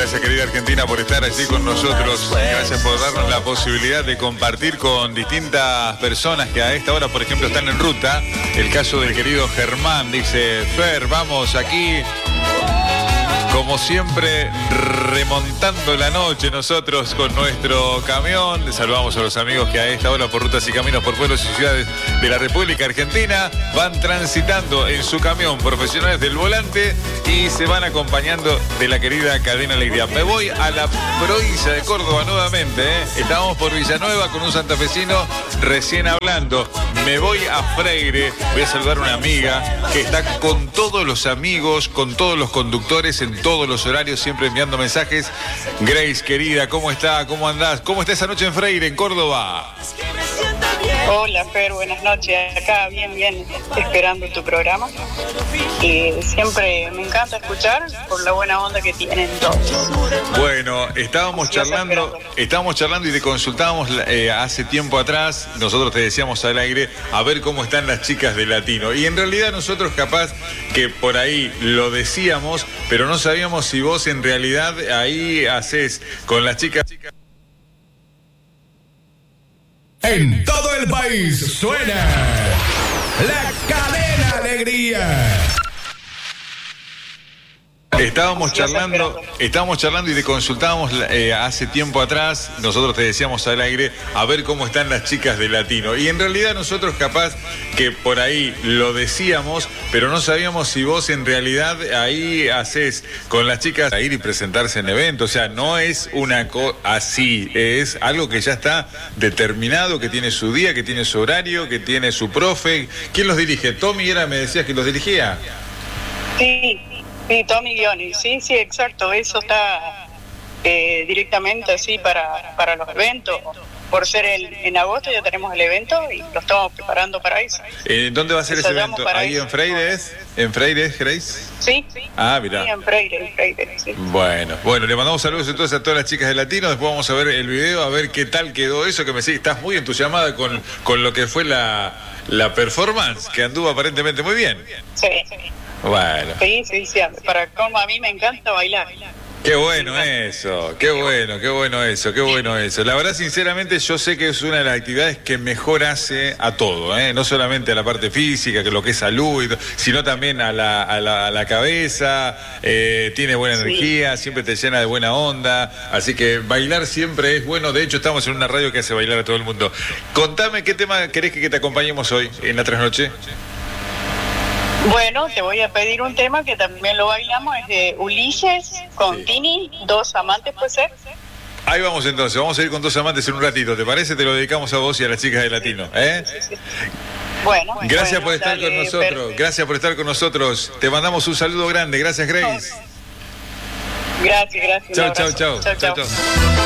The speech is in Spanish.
Gracias, querida Argentina, por estar allí con nosotros. Gracias por darnos la posibilidad de compartir con distintas personas que a esta hora, por ejemplo, están en ruta. El caso del querido Germán, dice: Fer, vamos aquí, como siempre, remontando la noche nosotros con nuestro camión. Saludamos a los amigos que a esta hora, por rutas y caminos, por pueblos y ciudades de la República Argentina, van transitando en su camión, profesionales del volante, y se van acompañando de la querida Cadena Alegría. Me voy a la provincia de Córdoba nuevamente, ¿eh? Estábamos por Villanueva con un santafesino recién hablando. Me voy a Freire, voy a saludar a una amiga que está con todos los amigos, con todos los conductores, en todos los horarios, siempre enviando mensajes. Grace, querida, ¿cómo está? ¿Cómo andás? ¿Cómo está esa noche en Freire, en Córdoba? Hola, Fer, buenas noches. Acá bien, esperando tu programa. Y siempre me encanta escuchar por la buena onda que tienen todos. Bueno, estábamos charlando y te consultábamos hace tiempo atrás. Nosotros te decíamos al aire a ver cómo están las chicas de Latino. Y en realidad nosotros capaz que por ahí lo decíamos, pero no sabíamos si vos en realidad ahí haces con las chicas. En todo el país suena la Cadena Alegría. Estábamos charlando y te consultábamos hace tiempo atrás. Nosotros te decíamos al aire a ver cómo están las chicas de Latino. Y en realidad nosotros capaz que por ahí lo decíamos, pero no sabíamos si vos en realidad ahí haces con las chicas a ir y presentarse en eventos. O sea, no es una cosa así, es algo que ya está determinado, que tiene su día, que tiene su horario, que tiene su profe. ¿Quién los dirige? Tommy me decías que los dirigía. Sí, Tommy Guioni, sí, exacto, eso está directamente así para los eventos. Por ser en agosto ya tenemos el evento y lo estamos preparando para eso. ¿Dónde va a ser ese evento? ¿Ahí en Freire es? ¿En Freire es, Grace? Sí. Ah, mirá. Sí, en Freire, sí. Bueno, le mandamos saludos entonces a todas las chicas de Latino. Después vamos a ver el video, a ver qué tal quedó eso, que me sigue. Estás muy entusiasmada con lo que fue la performance, que anduvo aparentemente muy bien. Sí. Bueno. Sí, para como a mí me encanta bailar. Qué bueno eso, qué bueno eso. La verdad, sinceramente, yo sé que es una de las actividades que mejor hace a todo, ¿eh? No solamente a la parte física, que lo que es salud, sino también a la cabeza, tiene buena energía, siempre te llena de buena onda, así que bailar siempre es bueno. De hecho, estamos en una radio que hace bailar a todo el mundo. Contame, ¿qué tema querés que te acompañemos hoy en la trasnoche? Bueno, te voy a pedir un tema que también lo bailamos, es de Ulises con Tini, Dos Amantes, ¿puede ser? Ahí vamos entonces, vamos a ir con Dos Amantes en un ratito, ¿te parece? Te lo dedicamos a vos y a las chicas de Latino, ¿eh? Sí. Bueno, gracias por estar con nosotros, perfecto. Gracias por estar con nosotros. Te mandamos un saludo grande, gracias, Grace. Gracias. Chau.